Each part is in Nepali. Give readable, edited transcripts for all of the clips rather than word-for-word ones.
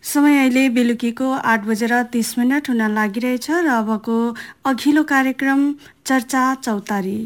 समय अहिले बेलुकीको 8:30 हुन लागिरहेछ र अबको अघिल्लो कार्यक्रम चर्चा चौतारी।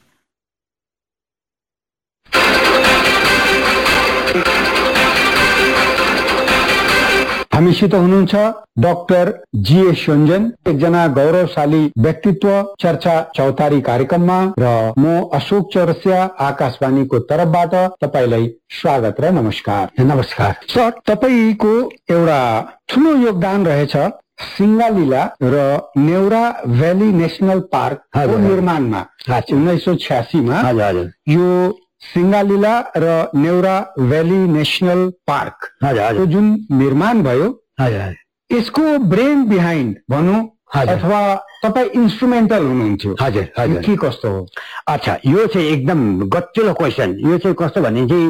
हामीसित हुनुहुन्छ डाक्टर जीएस योन्जन, एकजना गौरवशाली व्यक्तित्व चर्चा चौतारी कार्यक्रममा, र म अशोक चौरसिया आकाशवाणीको तर्फबाट तपाईलाई स्वागत र नमस्कार। नमस्कार सर, तपाईको एउटा ठुलो योगदान रहेछ सिङ्गालीला र नेउरा भ्याली नेसनल पार्कको निर्माणमा 1986 मा। यो सिङ्गालीला र नेउरा भ्याली नेसनल पार्क जुन निर्माण भयो, यसको ब्रेन बिहाइन्ड भनौँ अथवा तपाईँ इन्स्ट्रुमेन्टल हुनुहुन्थ्यो, के कस्तो हो? अच्छा, यो चाहिँ एकदम गतिलो क्वेसन। यो चाहिँ कस्तो भने चाहिँ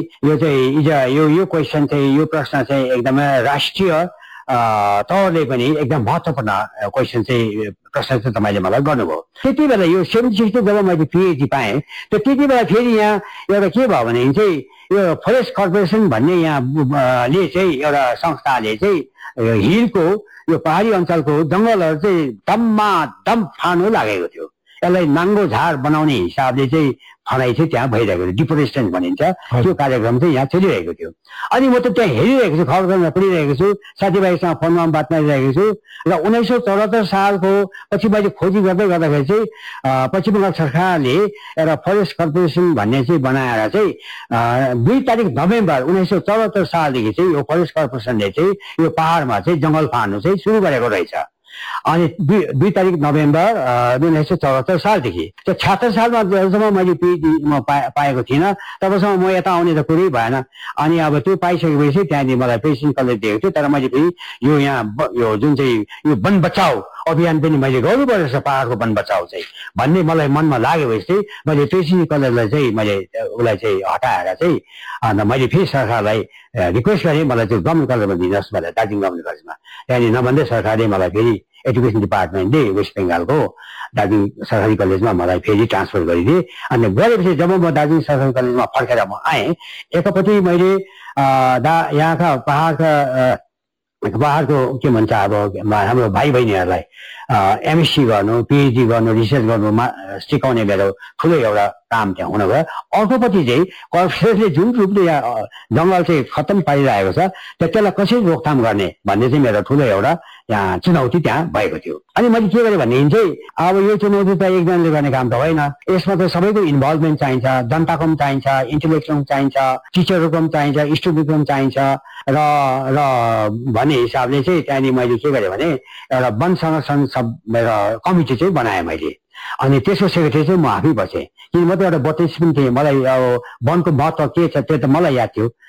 यो क्वेसन चाहिँ, यो प्रश्न चाहिँ एकदमै राष्ट्रिय तौरले पनि एकदम महत्त्वपूर्ण क्वेसन चाहिँ प्रश्न चाहिँ तपाईँले मलाई गर्नुभयो। त्यति बेला यो 76 जब मैले पिएचडी पाएँ, त्यति बेला फेरि यहाँ एउटा के भयो भने चाहिँ यो फरेस्ट कर्पोरेसन भन्ने यहाँले चाहिँ एउटा संस्थाले चाहिँ हिलको यो पहाडी अञ्चलको जङ्गलहरू चाहिँ दम फाड्नु लागेको थियो। यसलाई नाङ्गो झार बनाउने हिसाबले चाहिँ फडाइ चाहिँ त्यहाँ भइरहेको थियो, डिफोरेस्टेसन भनिन्छ। त्यो कार्यक्रम चाहिँ यहाँ चलिरहेको थियो। अनि म त त्यहाँ हेरिरहेको छु, खबरमा पढिरहेको छु, साथीभाइसँग फोनमा बात मारिरहेको छु। र 1974 सालको पछि मैले खोजी गर्दाखेरि चाहिँ पश्चिम बङ्गाल सरकारले एउटा फरेस्ट कर्पोरेसन भन्ने चाहिँ बनाएर चाहिँ 2 तारिक नोभेम्बर 1974 सालदेखि चाहिँ यो फरेस्ट कर्पोरेसनले चाहिँ यो पहाडमा चाहिँ जङ्गल फाड्नु चाहिँ सुरु गरेको रहेछ। अनि 2 तारिक नोभेम्बर 1974 सालदेखि। त्यो 76 सालमा जबसम्म मैले पिएचडी म पाएको थिइनँ, तबसम्म म यता आउने त कुरै भएन। अनि अब त्यो पाइसकेपछि त्यहाँदेखि मलाई प्रेसिडेन्ट कलेज दिएको थियो। तर मैले फेरि यो जुन चाहिँ यो वन बचाउ अभियान पनि मैले गर्नुपर्छ, पहाडको वन बचाउ चाहिँ भन्ने मलाई मनमा लागेपछि चाहिँ मैले प्रेसिडेन्ट कलेजलाई चाहिँ मैले उसलाई चाहिँ हटाएर चाहिँ अन्त मैले फेरि सरकारलाई रिक्वेस्ट गरेँ, मलाई चाहिँ गभर्मेन्ट कलेजमा दिनुहोस् भनेर, दार्जिलिङ गभर्मेन्ट कलेजमा। त्यहाँदेखि नभन्दै सरकारले मलाई फेरि एजुकेसन डिपार्टमेन्टले वेस्ट बेङ्गालको दार्जिलिङ सरकारी कलेजमा मलाई फेरि ट्रान्सफर गरिदिए। अनि गरेपछि जब म दार्जिलिङ सरकारी कलेजमा फर्केर म आएँ, एकपट्टि मैले यहाँका पहाडको के भन्छ अब हाम्रो भाइ बहिनीहरूलाई एमएससी गर्नु, पिएचडी गर्नु, रिसर्च गर्नु सिकाउने मेरो ठुलो एउटा काम त्यहाँ हुन गयो। अर्कोपट्टि चाहिँ कर्पोरेटले जुन रूपले जङ्गल चाहिँ खत्तम पारिरहेको छ, त्यसलाई कसरी रोकथाम गर्ने भन्ने चाहिँ मेरो ठुलो एउटा यहाँ चुनौती त्यहाँ भएको थियो। अनि मैले के गरेँ भनेदेखि चाहिँ अब यो चुनौती त एकजनाले गर्ने काम त होइन, यसमा त सबैको इन्भल्भमेन्ट चाहिन्छ, जनताको पनि चाहिन्छ, इन्टेलेक्चुअल पनि चाहिन्छ, टिचरहरूको पनि चाहिन्छ, स्टुडेन्टको पनि चाहिन्छ। र भन्ने हिसाबले चाहिँ त्यहाँनिर मैले के गरेँ भने एउटा वन संरक्षण मेरो कमिटी चाहिँ बनाएँ मैले। अनि त्यसको सेक्रेटरी चाहिँ म आफै बसेँ, किन म त एउटा 32 पनि थिएँ। मलाई अब वनको महत्त्व के छ त्यो त मलाई याद थियो,